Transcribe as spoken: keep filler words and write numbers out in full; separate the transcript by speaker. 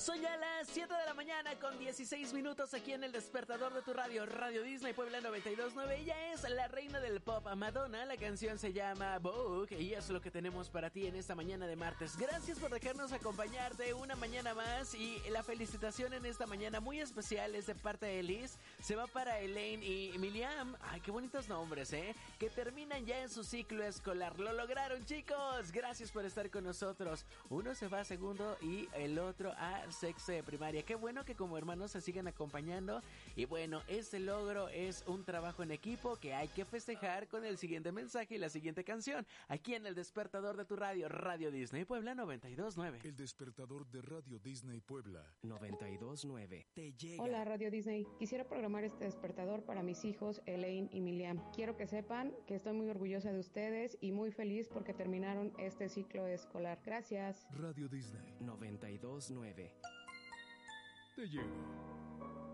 Speaker 1: Son ya las siete de la mañana con dieciséis minutos aquí en el despertador de tu radio, Radio Disney Puebla noventa y dos punto nueve. Ella es la reina del pop, Madonna. La canción se llama Vogue y es lo que tenemos para ti en esta mañana de martes. Gracias por dejarnos acompañarte una mañana más y la felicitación en esta mañana muy especial es de parte de Liz. Se va para Elaine y Miliam. Ay, qué bonitos nombres, ¿eh? Que terminan ya en su ciclo escolar. Lo lograron, chicos. Gracias por estar con nosotros. Uno se va a segundo y el otro a sexto de primaria. Qué bueno que como hermanos se sigan acompañando. Y bueno, este logro es un trabajo en equipo que hay que festejar con el siguiente mensaje y la siguiente canción. Aquí en el despertador de tu radio, Radio Disney Puebla noventa y dos punto nueve.
Speaker 2: El despertador de Radio Disney Puebla
Speaker 3: noventa y dos punto nueve. Te llega.
Speaker 4: Hola Radio Disney. Quisiera programar este despertador para mis hijos Elaine y Miliam. Quiero que sepan que estoy muy orgullosa de ustedes y muy feliz porque terminaron este ciclo escolar. Gracias.
Speaker 2: Radio Disney
Speaker 3: noventa y dos punto nueve.
Speaker 2: te llega.